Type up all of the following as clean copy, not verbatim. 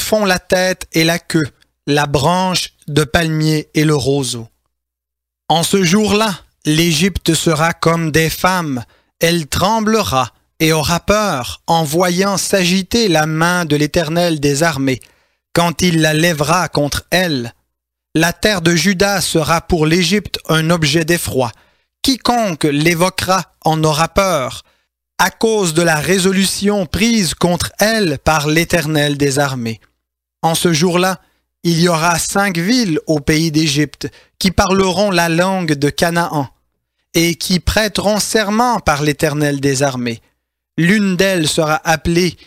font la tête et la queue, la branche de palmier et le roseau. En ce jour-là, l'Égypte sera comme des femmes, elle tremblera et aura peur en voyant s'agiter la main de l'Éternel des armées, quand il la lèvera contre elle. La terre de Juda sera pour l'Égypte un objet d'effroi. Quiconque l'évoquera en aura peur, à cause de la résolution prise contre elle par l'Éternel des armées. En ce jour-là, il y aura 5 villes au pays d'Égypte qui parleront la langue de Canaan et qui prêteront serment par l'Éternel des armées. L'une d'elles sera appelée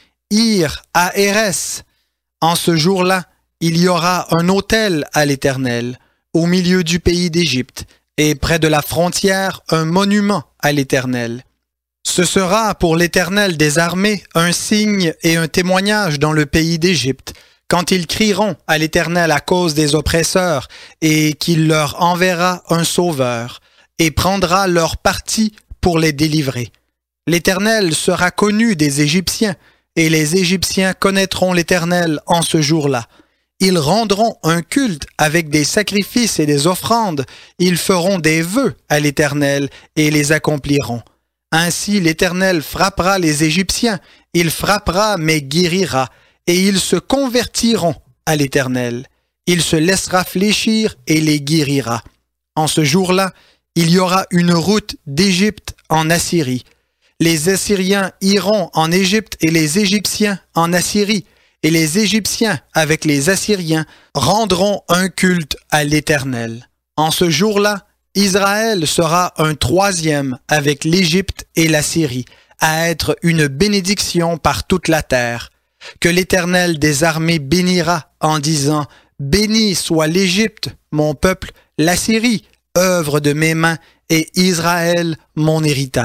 Ir-Aérès. En ce jour-là, il y aura un autel à l'Éternel au milieu du pays d'Égypte et près de la frontière un monument à l'Éternel. Ce sera pour l'Éternel des armées un signe et un témoignage dans le pays d'Égypte, quand ils crieront à l'Éternel à cause des oppresseurs, et qu'il leur enverra un sauveur, et prendra leur parti pour les délivrer. L'Éternel sera connu des Égyptiens, et les Égyptiens connaîtront l'Éternel en ce jour-là. Ils rendront un culte avec des sacrifices et des offrandes, ils feront des vœux à l'Éternel et les accompliront. Ainsi l'Éternel frappera les Égyptiens, il frappera mais guérira, et ils se convertiront à l'Éternel. Il se laissera fléchir et les guérira. En ce jour-là, il y aura une route d'Égypte en Assyrie. Les Assyriens iront en Égypte et les Égyptiens en Assyrie, et les Égyptiens avec les Assyriens rendront un culte à l'Éternel. En ce jour-là, Israël sera un 3e avec l'Égypte et l'Assyrie, à être une bénédiction par toute la terre, que l'Éternel des armées bénira en disant « Béni soit l'Égypte, mon peuple, l'Assyrie, œuvre de mes mains, et Israël, mon héritage. »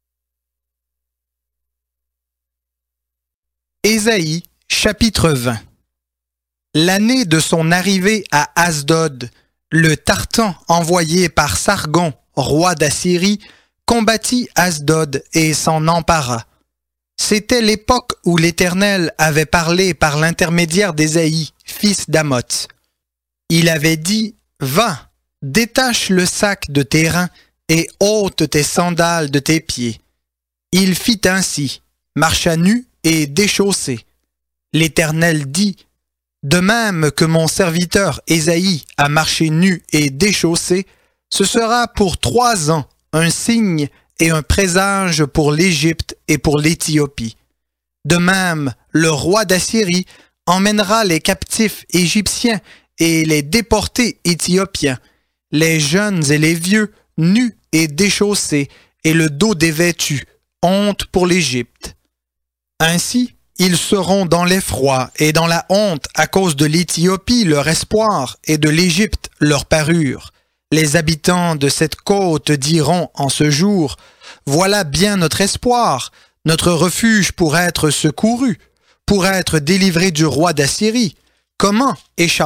Ésaïe, chapitre 20. L'année de son arrivée à Asdod, le Tartan envoyé par Sargon, roi d'Assyrie, combattit Asdod et s'en empara. C'était l'époque où l'Éternel avait parlé par l'intermédiaire d'Ésaïe, fils d'Amoz. Il avait dit « Va, détache le sac de tes reins et ôte tes sandales de tes pieds. » Il fit ainsi, marcha nu et déchaussé. L'Éternel dit « De même que mon serviteur Ésaïe a marché nu et déchaussé, ce sera pour 3 ans un signe et un présage pour l'Égypte et pour l'Éthiopie. De même, le roi d'Assyrie emmènera les captifs égyptiens et les déportés éthiopiens, les jeunes et les vieux, nus et déchaussés, et le dos dévêtu, honte pour l'Égypte. Ainsi, ils seront dans l'effroi et dans la honte à cause de l'Éthiopie leur espoir et de l'Égypte leur parure. Les habitants de cette côte diront en ce jour « Voilà bien notre espoir, notre refuge pour être secouru, pour être délivré du roi d'Assyrie. Comment échapperons-nous »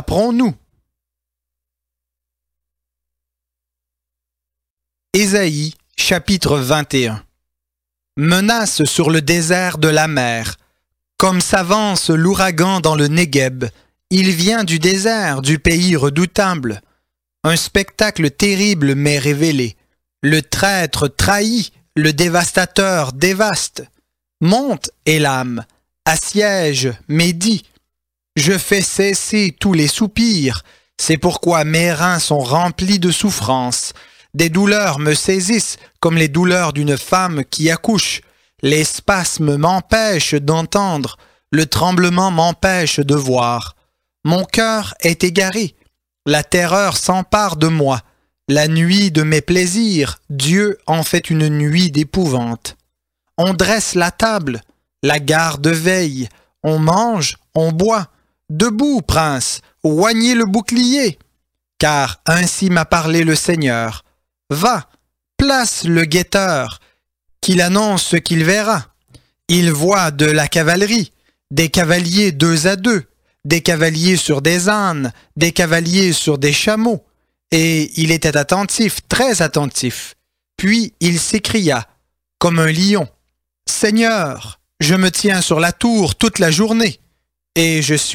Ésaïe, chapitre 21. Menace sur le désert de la mer. Comme s'avance l'ouragan dans le Négueb, il vient du désert, du pays redoutable. Un spectacle terrible m'est révélé. Le traître trahit, le dévastateur dévaste. Monte, Élam, assiège, Médie. Je fais cesser tous les soupirs, c'est pourquoi mes reins sont remplis de souffrance. Des douleurs me saisissent comme les douleurs d'une femme qui accouche. Les spasmes m'empêchent d'entendre, le tremblement m'empêche de voir. Mon cœur est égaré, la terreur s'empare de moi. La nuit de mes plaisirs, Dieu en fait une nuit d'épouvante. On dresse la table, la garde veille, on mange, on boit. Debout, prince, oignez le bouclier. Car ainsi m'a parlé le Seigneur. Va, place le guetteur, qu'il annonce ce qu'il verra. Il voit de la cavalerie, des cavaliers 2 à 2, des cavaliers sur des ânes, des cavaliers sur des chameaux. Et il était attentif, très attentif. Puis il s'écria, comme un lion, « Seigneur, je me tiens sur la tour toute la journée, et je suis